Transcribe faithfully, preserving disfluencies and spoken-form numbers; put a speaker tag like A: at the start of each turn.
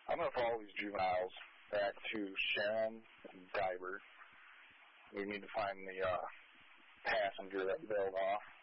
A: I'm going to follow these juveniles back to Sharon Diver. We need to find the uh, passenger that bailed off.